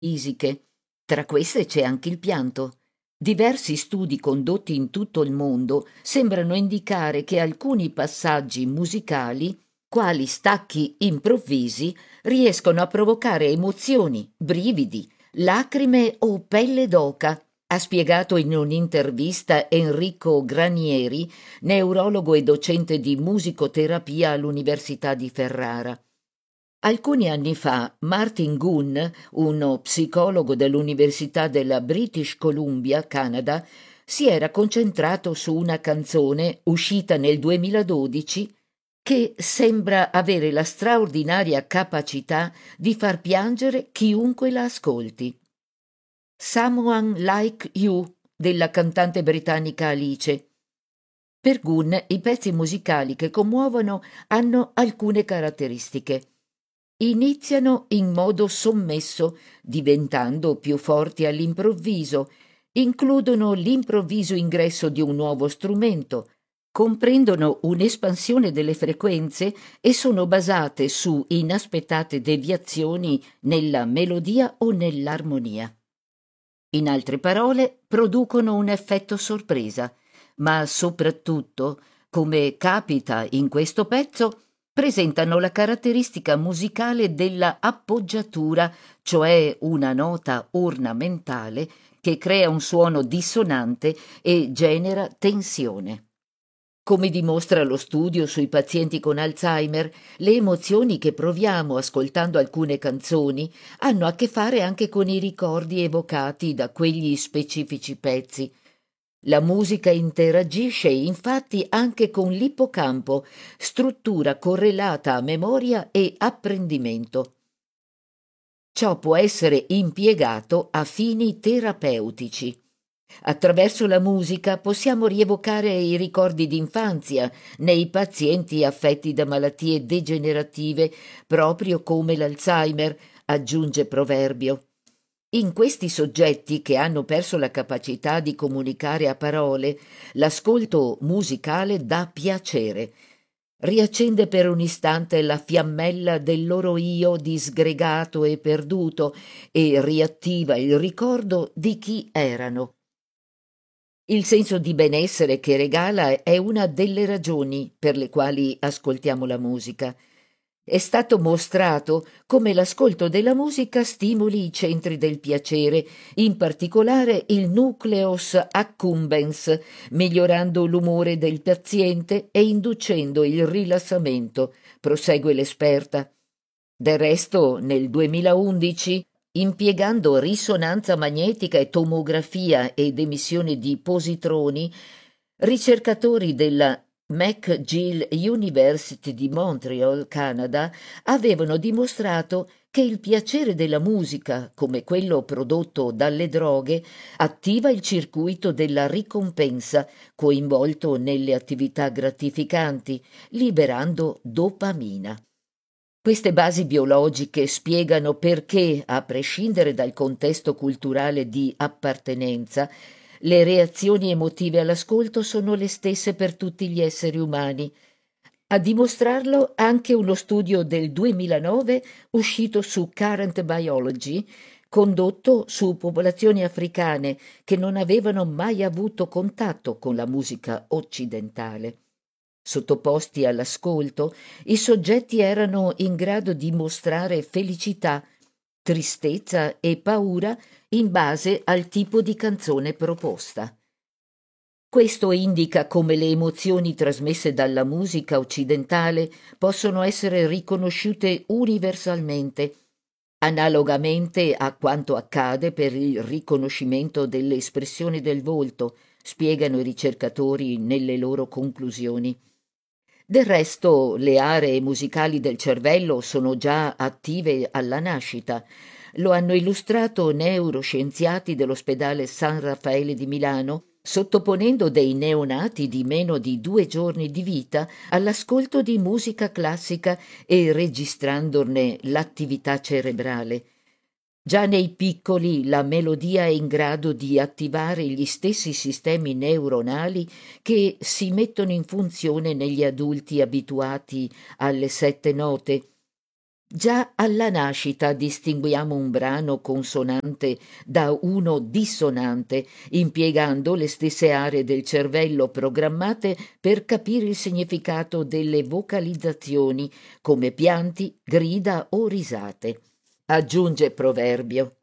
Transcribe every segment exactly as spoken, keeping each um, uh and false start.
fisiche. Tra queste c'è anche il pianto. Diversi studi condotti in tutto il mondo sembrano indicare che alcuni passaggi musicali, quali stacchi improvvisi, riescono a provocare emozioni, brividi, lacrime o pelle d'oca, ha spiegato in un'intervista Enrico Granieri, neurologo e docente di musicoterapia all'Università di Ferrara. Alcuni anni fa Martin Gunn, uno psicologo dell'Università della British Columbia, Canada, si era concentrato su una canzone uscita nel duemiladodici che sembra avere la straordinaria capacità di far piangere chiunque la ascolti. Someone Like You della cantante britannica Alice. Per Gunn i pezzi musicali che commuovono hanno alcune caratteristiche. Iniziano in modo sommesso, diventando più forti all'improvviso, includono l'improvviso ingresso di un nuovo strumento, comprendono un'espansione delle frequenze e sono basate su inaspettate deviazioni nella melodia o nell'armonia. In altre parole, producono un effetto sorpresa, ma soprattutto, come capita in questo pezzo, presentano la caratteristica musicale della appoggiatura, cioè una nota ornamentale che crea un suono dissonante e genera tensione. Come dimostra lo studio sui pazienti con Alzheimer, le emozioni che proviamo ascoltando alcune canzoni hanno a che fare anche con i ricordi evocati da quegli specifici pezzi. La musica interagisce infatti anche con l'ippocampo, struttura correlata a memoria e apprendimento. Ciò può essere impiegato a fini terapeutici. Attraverso la musica possiamo rievocare i ricordi d'infanzia nei pazienti affetti da malattie degenerative, proprio come l'Alzheimer, aggiunge Proverbio. In questi soggetti che hanno perso la capacità di comunicare a parole, l'ascolto musicale dà piacere. Riaccende per un istante la fiammella del loro io disgregato e perduto e riattiva il ricordo di chi erano. Il senso di benessere che regala è una delle ragioni per le quali ascoltiamo la musica. È stato mostrato come l'ascolto della musica stimoli i centri del piacere, in particolare il nucleus accumbens, migliorando l'umore del paziente e inducendo il rilassamento, prosegue l'esperta. Del resto, nel duemilaundici, impiegando risonanza magnetica e tomografia ed emissione di positroni, ricercatori della McGill University di Montreal, Canada, avevano dimostrato che il piacere della musica, come quello prodotto dalle droghe, attiva il circuito della ricompensa, coinvolto nelle attività gratificanti, liberando dopamina. Queste basi biologiche spiegano perché, a prescindere dal contesto culturale di appartenenza, le reazioni emotive all'ascolto sono le stesse per tutti gli esseri umani. A dimostrarlo anche uno studio del duemilanove uscito su Current Biology, condotto su popolazioni africane che non avevano mai avuto contatto con la musica occidentale. Sottoposti all'ascolto, i soggetti erano in grado di mostrare felicità, tristezza e paura in base al tipo di canzone proposta. Questo indica come le emozioni trasmesse dalla musica occidentale possono essere riconosciute universalmente, analogamente a quanto accade per il riconoscimento delle espressioni del volto, spiegano i ricercatori nelle loro conclusioni. Del resto, le aree musicali del cervello sono già attive alla nascita. Lo hanno illustrato neuroscienziati dell'ospedale San Raffaele di Milano, sottoponendo dei neonati di meno di due giorni di vita all'ascolto di musica classica e registrandone l'attività cerebrale. Già nei piccoli la melodia è in grado di attivare gli stessi sistemi neuronali che si mettono in funzione negli adulti abituati alle sette note. Già alla nascita distinguiamo un brano consonante da uno dissonante, impiegando le stesse aree del cervello programmate per capire il significato delle vocalizzazioni, come pianti, grida o risate. Aggiunge Proverbio.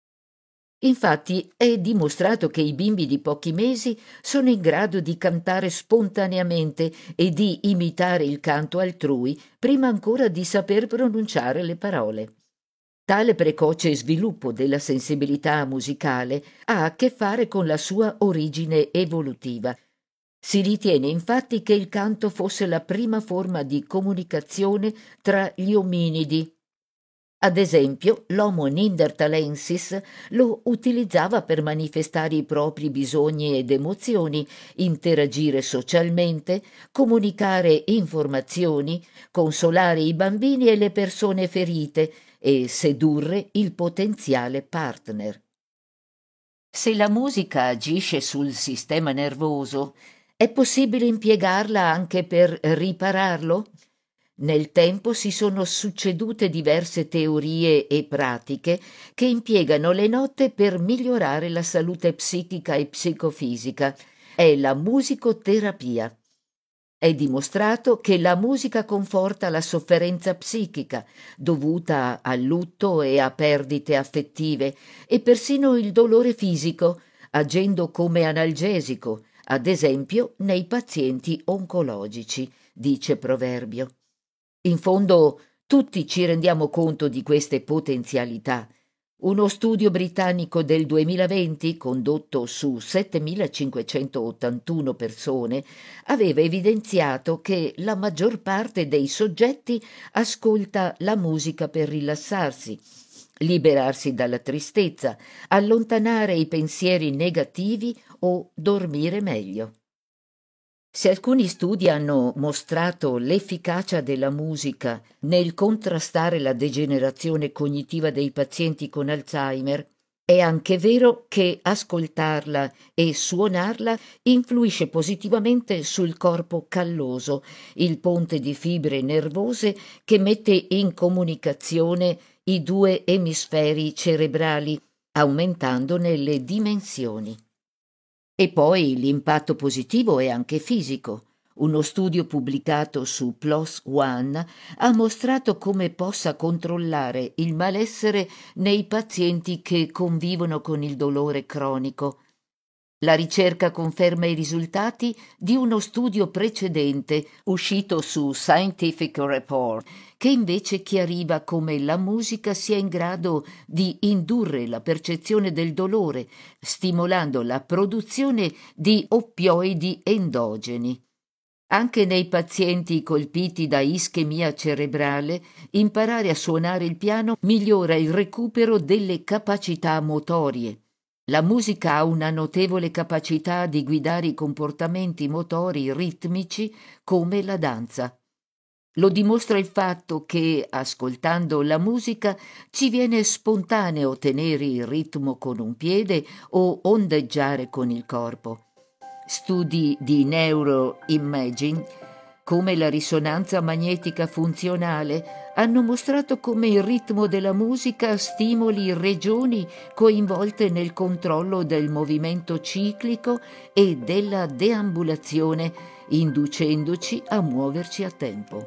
Infatti è dimostrato che i bimbi di pochi mesi sono in grado di cantare spontaneamente e di imitare il canto altrui prima ancora di saper pronunciare le parole. Tale precoce sviluppo della sensibilità musicale ha a che fare con la sua origine evolutiva. Si ritiene infatti che il canto fosse la prima forma di comunicazione tra gli ominidi. Ad esempio, l'Homo neanderthalensis lo utilizzava per manifestare i propri bisogni ed emozioni, interagire socialmente, comunicare informazioni, consolare i bambini e le persone ferite e sedurre il potenziale partner. Se la musica agisce sul sistema nervoso, è possibile impiegarla anche per ripararlo? Nel tempo si sono succedute diverse teorie e pratiche che impiegano le note per migliorare la salute psichica e psicofisica. È la musicoterapia. È dimostrato che la musica conforta la sofferenza psichica dovuta al lutto e a perdite affettive e persino il dolore fisico, agendo come analgesico, ad esempio nei pazienti oncologici, dice Proverbio. In fondo tutti ci rendiamo conto di queste potenzialità. Uno studio britannico del duemilaventi, condotto su settemilacinquecentottantuno persone, aveva evidenziato che la maggior parte dei soggetti ascolta la musica per rilassarsi, liberarsi dalla tristezza, allontanare i pensieri negativi o dormire meglio. Se alcuni studi hanno mostrato l'efficacia della musica nel contrastare la degenerazione cognitiva dei pazienti con Alzheimer, è anche vero che ascoltarla e suonarla influisce positivamente sul corpo calloso, il ponte di fibre nervose che mette in comunicazione i due emisferi cerebrali, aumentandone le dimensioni. E poi l'impatto positivo è anche fisico. Uno studio pubblicato su PLOS ONE ha mostrato come possa controllare il malessere nei pazienti che convivono con il dolore cronico. La ricerca conferma i risultati di uno studio precedente uscito su Scientific Report, che invece chiariva come la musica sia in grado di indurre la percezione del dolore, stimolando la produzione di oppioidi endogeni. Anche nei pazienti colpiti da ischemia cerebrale, imparare a suonare il piano migliora il recupero delle capacità motorie. La musica ha una notevole capacità di guidare i comportamenti motori ritmici come la danza. Lo dimostra il fatto che, ascoltando la musica, ci viene spontaneo tenere il ritmo con un piede o ondeggiare con il corpo. Studi di neuroimaging, come la risonanza magnetica funzionale, hanno mostrato come il ritmo della musica stimoli regioni coinvolte nel controllo del movimento ciclico e della deambulazione, inducendoci a muoverci a tempo.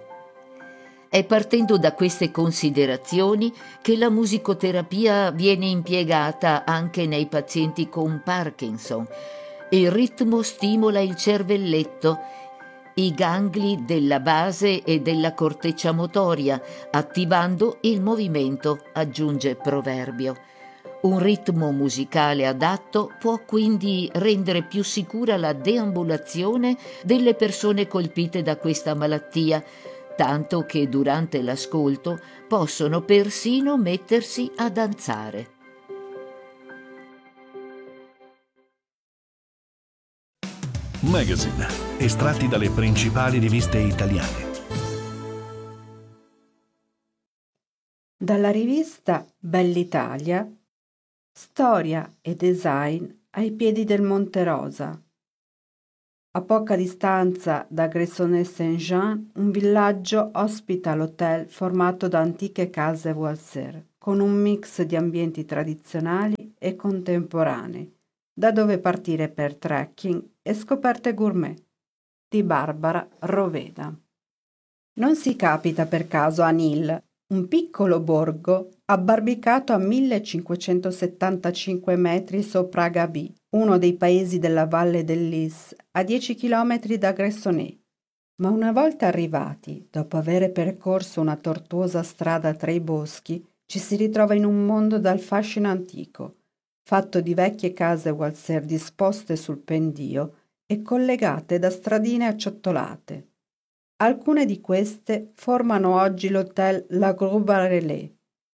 È partendo da queste considerazioni che la musicoterapia viene impiegata anche nei pazienti con Parkinson. Il ritmo stimola il cervelletto, i gangli della base e della corteccia motoria, attivando il movimento, aggiunge Proverbio. Un ritmo musicale adatto può quindi rendere più sicura la deambulazione delle persone colpite da questa malattia, tanto che durante l'ascolto possono persino mettersi a danzare. Magazine, estratti dalle principali riviste italiane. Dalla rivista Bell'Italia, storia e design ai piedi del Monte Rosa. A poca distanza da Gressoney-Saint-Jean, un villaggio ospita l'hotel formato da antiche case Walser, con un mix di ambienti tradizionali e contemporanei, da dove partire per trekking e scoperte gourmet. Di Barbara Roveda. Non si capita per caso a Nîmes, un piccolo borgo abbarbicato a millecinquecentosettantacinque metri sopra Gaby, uno dei paesi della valle dell'Is, a dieci chilometri da Gressoney. Ma una volta arrivati, dopo aver percorso una tortuosa strada tra i boschi, ci si ritrova in un mondo dal fascino antico, fatto di vecchie case Walser disposte sul pendio e collegate da stradine acciottolate. Alcune di queste formano oggi l'hotel La Gruba Relais.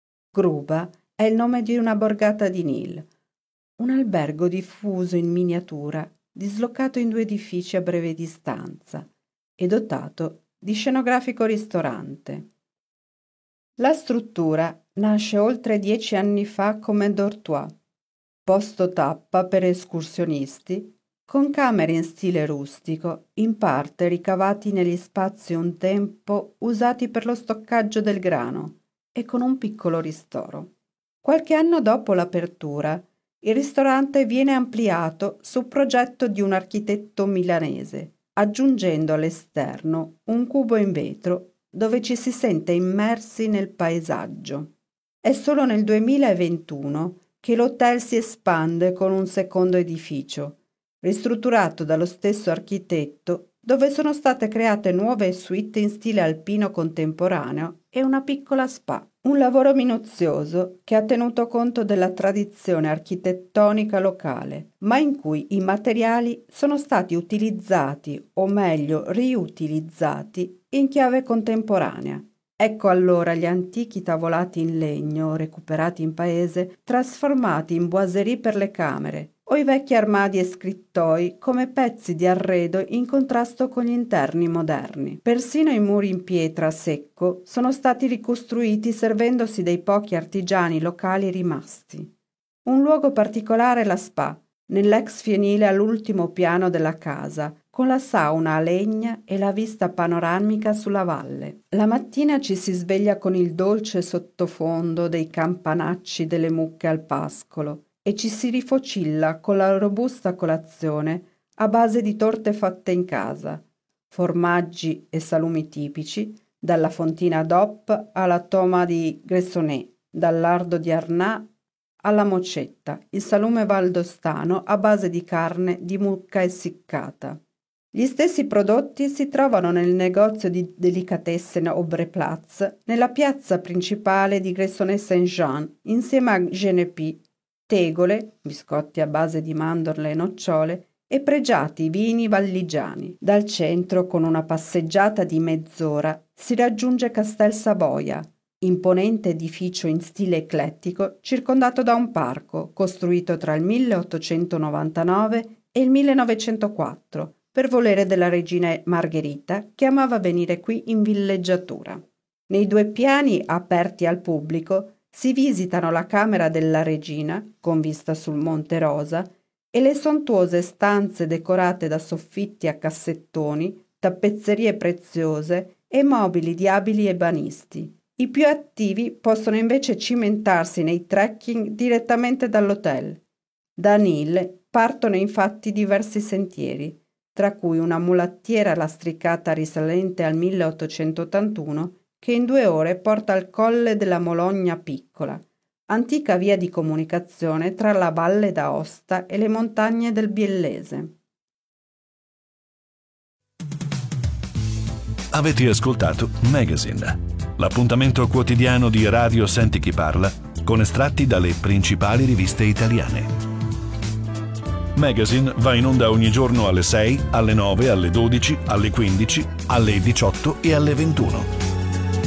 Gruba è il nome di una borgata di Nîmes, un albergo diffuso in miniatura, dislocato in due edifici a breve distanza e dotato di scenografico ristorante. La struttura nasce oltre dieci anni fa come dortoir, posto tappa per escursionisti, con camere in stile rustico, in parte ricavati negli spazi un tempo usati per lo stoccaggio del grano, e con un piccolo ristoro. Qualche anno dopo l'apertura, il ristorante viene ampliato su progetto di un architetto milanese, aggiungendo all'esterno un cubo in vetro dove ci si sente immersi nel paesaggio. È solo nel duemilaventuno che l'hotel si espande con un secondo edificio, ristrutturato dallo stesso architetto, dove sono state create nuove suite in stile alpino contemporaneo e una piccola spa. Un lavoro minuzioso che ha tenuto conto della tradizione architettonica locale, ma in cui i materiali sono stati utilizzati, o meglio riutilizzati, in chiave contemporanea. Ecco allora gli antichi tavolati in legno, recuperati in paese, trasformati in boiserie per le camere, o i vecchi armadi e scrittoi come pezzi di arredo in contrasto con gli interni moderni. Persino i muri in pietra a secco sono stati ricostruiti servendosi dei pochi artigiani locali rimasti. Un luogo particolare è la spa, nell'ex fienile all'ultimo piano della casa, con la sauna a legna e la vista panoramica sulla valle. La mattina ci si sveglia con il dolce sottofondo dei campanacci delle mucche al pascolo e ci si rifocilla con la robusta colazione a base di torte fatte in casa, formaggi e salumi tipici, dalla fontina d'Op alla toma di Gressoney, dal lardo di Arnà alla mocetta, il salume valdostano a base di carne di mucca essiccata. Gli stessi prodotti si trovano nel negozio di delicatessen Aubry-Platz, nella piazza principale di Gressoney-Saint-Jean, insieme a Genepi, tegole, biscotti a base di mandorle e nocciole, e pregiati vini valligiani. Dal centro, con una passeggiata di mezz'ora, si raggiunge Castel Savoia, imponente edificio in stile eclettico circondato da un parco costruito tra il milleottocentonovantanove e il millenovecentoquattro per volere della regina Margherita, che amava venire qui in villeggiatura. Nei due piani aperti al pubblico si visitano la camera della regina, con vista sul Monte Rosa, e le sontuose stanze decorate da soffitti a cassettoni, tappezzerie preziose e mobili di abili ebanisti. I più attivi possono invece cimentarsi nei trekking direttamente dall'hotel. Da Nîmes partono infatti diversi sentieri, tra cui una mulattiera lastricata risalente al milleottocentottantuno che in due ore porta al Colle della Mologna Piccola, antica via di comunicazione tra la Valle d'Aosta e le montagne del Biellese. Avete ascoltato Magazine, l'appuntamento quotidiano di Radio Senti Chi Parla con estratti dalle principali riviste italiane. Magazine va in onda ogni giorno alle sei, alle nove, alle dodici, alle quindici, alle diciotto e alle ventuno.